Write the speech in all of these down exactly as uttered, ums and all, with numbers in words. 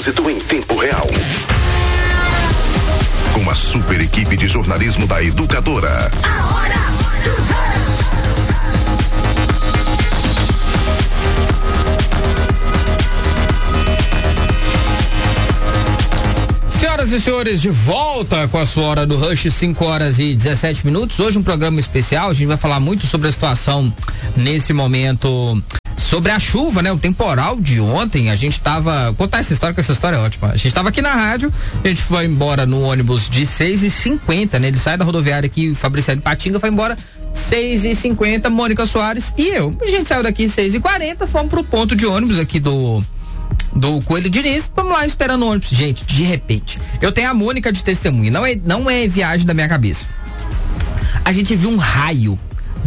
trânsito em tempo real. Com a super equipe de jornalismo da Educadora. A hora do rush. Senhoras e senhores, de volta com a sua hora do Rush, cinco horas e dezessete minutos. Hoje um programa especial, a gente vai falar muito sobre a situação nesse momento, sobre a chuva, né? O temporal de ontem, a gente tava, contar essa história, que essa história é ótima. A gente tava aqui na rádio, a gente foi embora no ônibus de seis e cinquenta, né? Ele sai da rodoviária aqui, Fabriciano de Patinga, foi embora seis e cinquenta, Mônica Soares e eu. A gente saiu daqui seis e quarenta, fomos pro ponto de ônibus aqui do do Coelho Diniz, vamos lá esperando o ônibus. Gente, de repente, eu tenho a Mônica de testemunha, não é, não é viagem da minha cabeça. A gente viu um raio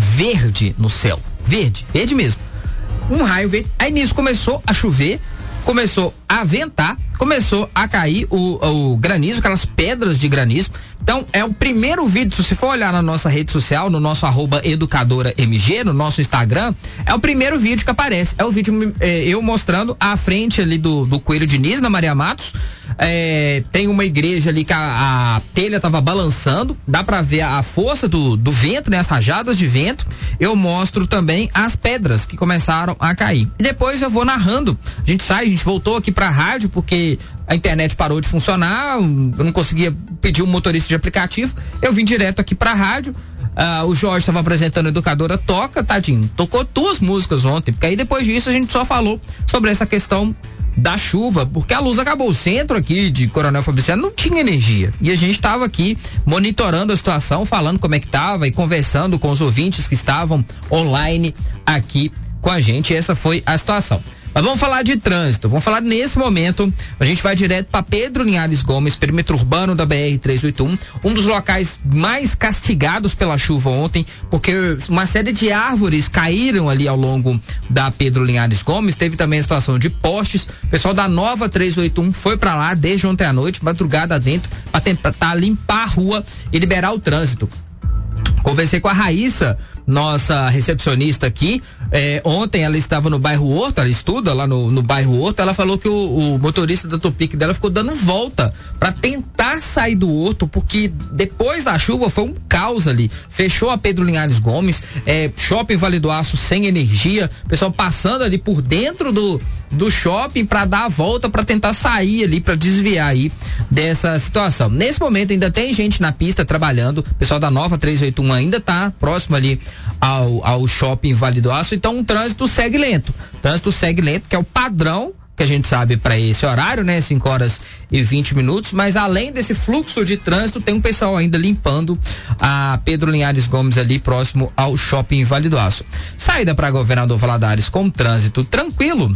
verde no céu, verde, verde mesmo. Um raio verde, aí nisso começou a chover, começou a ventar, começou a cair o, o granizo, aquelas pedras de granizo. Então, é o primeiro vídeo, se você for olhar na nossa rede social, no nosso arroba educadora M G, no nosso Instagram, é o primeiro vídeo que aparece. É o vídeo é, eu mostrando a frente ali do, do Coelho Diniz, na Maria Matos. É, tem uma igreja ali que a, a telha tava balançando, dá pra ver a força do, do vento, né? As rajadas de vento. Eu mostro também as pedras que começaram a cair. E depois eu vou narrando. A gente sai, a gente voltou aqui pra rádio porque a internet parou de funcionar, eu não conseguia pedir um motorista de aplicativo, eu vim direto aqui pra rádio. Uh, o Jorge estava apresentando a Educadora Toca, tadinho, tocou duas músicas ontem, porque aí depois disso a gente só falou sobre essa questão da chuva, porque a luz acabou. O centro aqui de Coronel Fabriciano não tinha energia, e a gente estava aqui monitorando a situação, falando como é que estava e conversando com os ouvintes que estavam online aqui com a gente. Essa foi a situação. Mas vamos falar de trânsito, vamos falar nesse momento, a gente vai direto para Pedro Linhares Gomes, perímetro urbano da B R trezentos e oitenta e um, um dos locais mais castigados pela chuva ontem, porque uma série de árvores caíram ali ao longo da Pedro Linhares Gomes. Teve também a situação de postes. O pessoal da Nova trezentos e oitenta e um foi para lá desde ontem à noite, madrugada dentro, para tentar limpar a rua e liberar o trânsito. Conversei com a Raíssa, nossa recepcionista aqui. É, ontem ela estava no bairro Horto, ela estuda lá no, no bairro Horto. Ela falou que o, o motorista da Topic dela ficou dando volta para tentar sair do Horto, porque depois da chuva foi um caos ali. Fechou a Pedro Linhares Gomes, é, shopping Vale do Aço sem energia, pessoal passando ali por dentro do, do shopping para dar a volta, para tentar sair ali, para desviar aí dessa situação. Nesse momento ainda tem gente na pista trabalhando, o pessoal da Nova trezentos e oitenta e um ainda tá próximo ali ao, ao shopping Vale do Aço, então o trânsito segue lento, o trânsito segue lento, que é o padrão que a gente sabe para esse horário, né? cinco horas e vinte minutos, mas além desse fluxo de trânsito, tem um pessoal ainda limpando a Pedro Linhares Gomes ali próximo ao shopping Vale do Aço. Saída para Governador Valadares com trânsito tranquilo.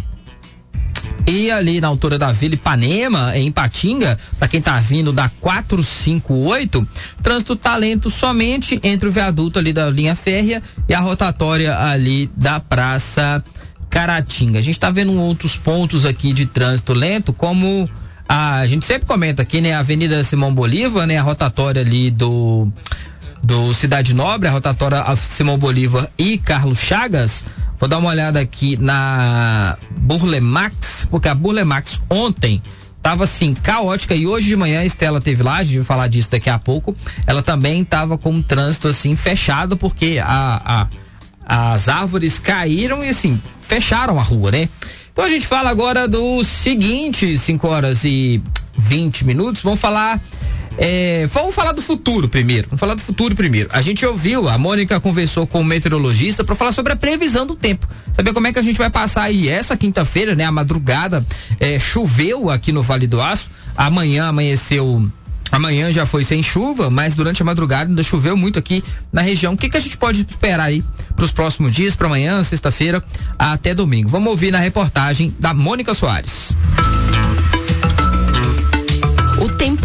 E ali na altura da Vila Ipanema, em Patinga, para quem tá vindo da quatrocentos e cinquenta e oito, trânsito tá lento somente entre o viaduto ali da linha férrea e a rotatória ali da Praça Caratinga. A gente tá vendo outros pontos aqui de trânsito lento, como a, a gente sempre comenta aqui, né? A Avenida Simão Bolívar, né? A rotatória ali do do Cidade Nobre, a rotatória Simão Bolívar e Carlos Chagas. Vou dar uma olhada aqui na Burlemax, porque a Burlemax ontem tava assim, caótica, e hoje de manhã a Estela teve lá, a gente vai falar disso daqui a pouco, ela também tava com o trânsito assim fechado, porque a, a, as árvores caíram e assim, fecharam a rua, né? Então a gente fala agora do seguinte, cinco horas e vinte minutos, vamos falar É, vamos falar do futuro primeiro. Vamos falar do futuro primeiro. A gente ouviu, a Mônica conversou com o meteorologista para falar sobre a previsão do tempo. Saber como é que a gente vai passar aí essa quinta-feira, né? A madrugada é, choveu aqui no Vale do Aço. Amanhã amanheceu. Amanhã já foi sem chuva, mas durante a madrugada ainda choveu muito aqui na região. O que, que a gente pode esperar aí para os próximos dias, para amanhã, sexta-feira, até domingo? Vamos ouvir na reportagem da Mônica Soares. O temporal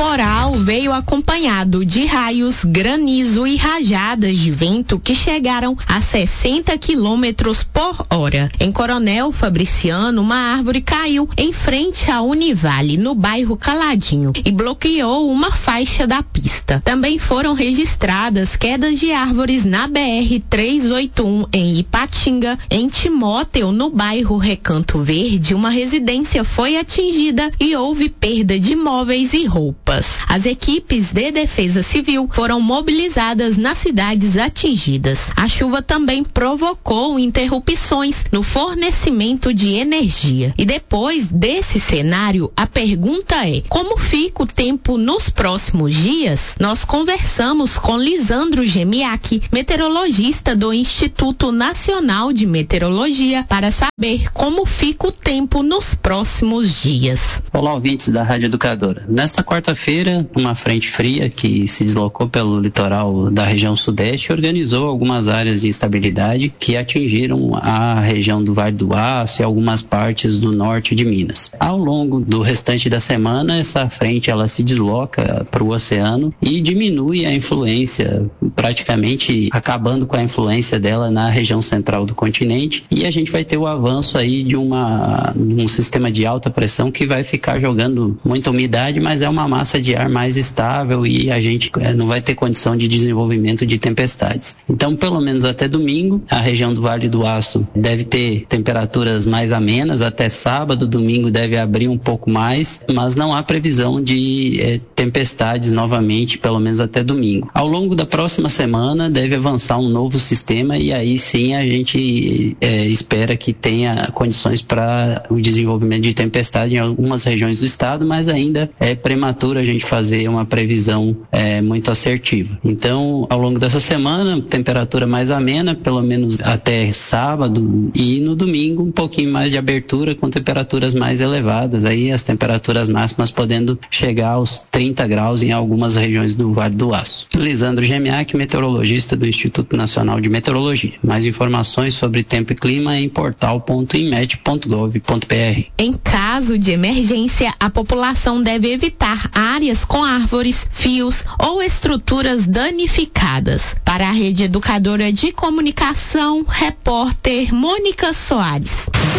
temporal veio acompanhado de raios, granizo e rajadas de vento que chegaram a sessenta quilômetros por hora. Em Coronel Fabriciano, uma árvore caiu em frente à Univale, no bairro Caladinho, e bloqueou uma faixa da pista. Também foram registradas quedas de árvores na B R trezentos e oitenta e um em Ipatinga. Em Timóteo, no bairro Recanto Verde, uma residência foi atingida e houve perda de móveis e roupas. As equipes de defesa civil foram mobilizadas nas cidades atingidas. A chuva também provocou interrupções no fornecimento de energia. E depois desse cenário, a pergunta é: como fica o tempo nos próximos dias? Nós conversamos com Lisandro Gemiak, meteorologista do Instituto Nacional de Meteorologia, para saber como fica o tempo nos próximos dias. Olá, ouvintes da Rádio Educadora. Nesta quarta-feira, uma frente fria que se deslocou pelo litoral da região sudeste organizou algumas áreas de instabilidade que atingiram a região do Vale do Aço e algumas partes do norte de Minas. Ao longo do restante da semana, essa frente ela se desloca para o oceano e diminui a influência, praticamente acabando com a influência dela na região central do continente, e a gente vai ter o avanço aí de uma, um sistema de alta pressão que vai ficar jogando muita umidade, mas é uma massa de ar mais estável e a gente não vai ter condição de desenvolvimento de tempestades. Então, pelo menos até domingo, a região do Vale do Aço deve ter temperaturas mais amenas. Até sábado, domingo deve abrir um pouco mais, mas não há previsão de eh, tempestades novamente, pelo menos até domingo. Ao longo da próxima semana deve avançar um novo sistema e aí sim a gente eh, espera que tenha condições para o desenvolvimento de tempestade em algumas regiões do estado, mas ainda é prematuro a gente fazer uma previsão é, muito assertiva. Então, ao longo dessa semana, temperatura mais amena, pelo menos até sábado, e no domingo um pouquinho mais de abertura com temperaturas mais elevadas, aí as temperaturas máximas podendo chegar aos trinta graus em algumas regiões do Vale do Aço. Lisandro Gemiak, meteorologista do Instituto Nacional de Meteorologia. Mais informações sobre tempo e clima em portal ponto inmet ponto gov ponto br. Em caso de emergência, a população deve evitar áreas com árvores, fios ou estruturas danificadas. Para a Rede Educadora de Comunicação, repórter Mônica Soares.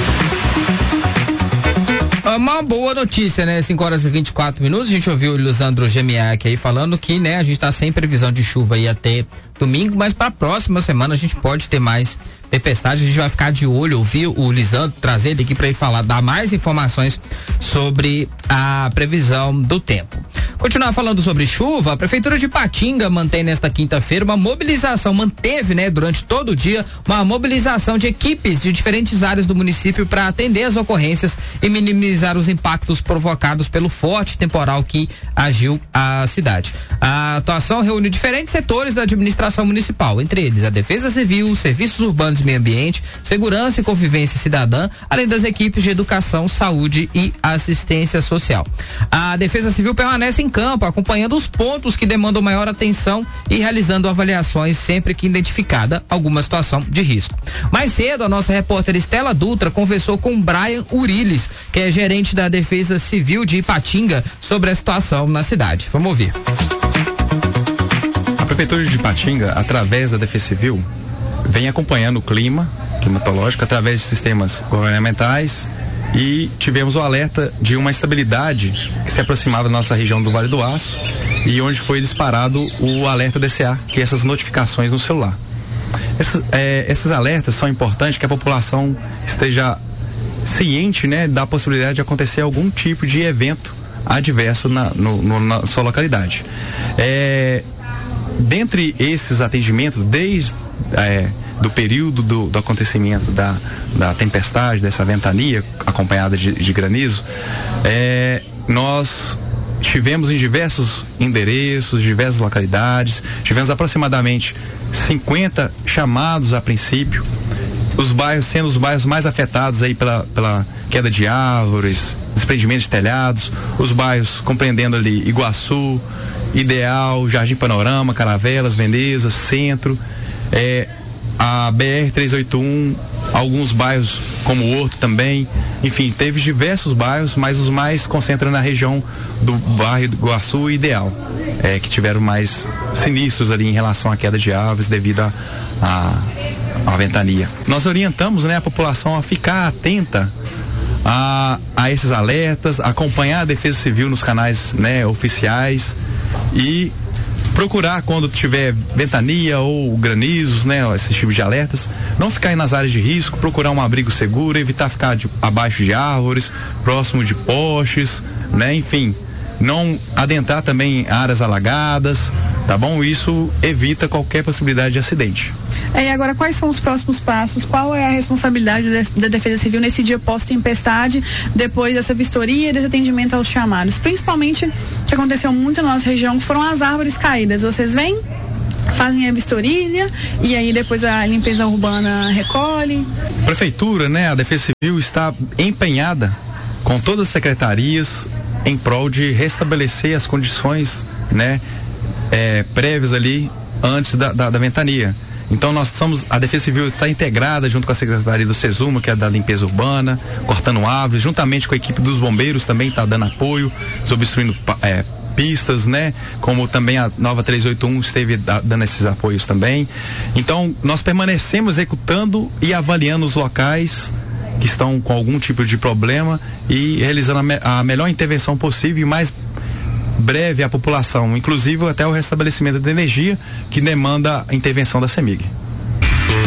Uma boa notícia, né? cinco horas e vinte e quatro minutos. A gente ouviu o Lisandro Gemiak aí falando que, né, a gente tá sem previsão de chuva aí até domingo, mas para a próxima semana a gente pode ter mais tempestade. A gente vai ficar de olho, ouvir o Lisandro, trazer ele aqui para ele falar, dar mais informações sobre a previsão do tempo. Continuar falando sobre chuva, a Prefeitura de Ipatinga mantém nesta quinta-feira uma mobilização, manteve, né, durante todo o dia, uma mobilização de equipes de diferentes áreas do município para atender as ocorrências e minimizar os impactos provocados pelo forte temporal que agiu a cidade. A atuação reúne diferentes setores da administração municipal, entre eles a Defesa Civil, Serviços Urbanos e Meio Ambiente, Segurança e Convivência Cidadã, além das equipes de Educação, Saúde e Assistência Social. A Defesa Civil permanece em campo, acompanhando os pontos que demandam maior atenção e realizando avaliações sempre que identificada alguma situação de risco. Mais cedo, a nossa repórter Estela Dutra conversou com Brian Uriles, que é gerente da Defesa Civil de Ipatinga, sobre a situação na cidade. Vamos ouvir. A Prefeitura de Ipatinga, através da Defesa Civil, vem acompanhando o clima climatológico através de sistemas governamentais e tivemos o alerta de uma instabilidade que se aproximava da nossa região do Vale do Aço e onde foi disparado o alerta D C A, que é essas notificações no celular. Esses, é, esses alertas são importantes que a população esteja ciente, né, da possibilidade de acontecer algum tipo de evento adverso na, no, no, na sua localidade. É, dentre esses atendimentos, desde é, do período do, do acontecimento da, da tempestade, dessa ventania acompanhada de, de granizo, é, nós tivemos em diversos endereços, diversas localidades, tivemos aproximadamente cinquenta chamados a princípio, os bairros sendo os bairros mais afetados aí pela, pela queda de árvores, desprendimento de telhados, os bairros compreendendo ali Iguaçu, Ideal, Jardim Panorama, Caravelas, Veneza, Centro, é, a B R trezentos e oitenta e um alguns bairros como o Horto também, enfim, teve diversos bairros, mas os mais concentram na região do bairro do Iguaçu e Ideal, é, que tiveram mais sinistros ali em relação à queda de árvores devido à a, a, a ventania. Nós orientamos, né, a população a ficar atenta a, a esses alertas, acompanhar a Defesa Civil nos canais, né, oficiais e procurar quando tiver ventania ou granizos, né, esses tipos de alertas, não ficar aí nas áreas de risco, procurar um abrigo seguro, evitar ficar de, abaixo de árvores, próximo de postes, né, enfim, não adentrar também áreas alagadas, tá bom? Isso evita qualquer possibilidade de acidente. É, e agora, quais são os próximos passos? Qual é a responsabilidade da Defesa Civil nesse dia pós-tempestade, depois dessa vistoria e desse atendimento aos chamados? Principalmente, o que aconteceu muito na nossa região, que foram as árvores caídas. Vocês vêm, fazem a vistoria e aí depois a limpeza urbana recolhe? Prefeitura, né, a Defesa Civil está empenhada com todas as secretarias em prol de restabelecer as condições, né, é, prévias ali antes da, da, da ventania. Então nós estamos, a Defesa Civil está integrada junto com a Secretaria do SESUMA, que é da limpeza urbana, cortando árvores, juntamente com a equipe dos bombeiros também está dando apoio, desobstruindo é, pistas, né? Como também a nova trezentos e oitenta e um esteve dando esses apoios também. Então nós permanecemos executando e avaliando os locais que estão com algum tipo de problema e realizando a, me, a melhor intervenção possível e mais breve à população, inclusive até o restabelecimento da energia, que demanda a intervenção da CEMIG.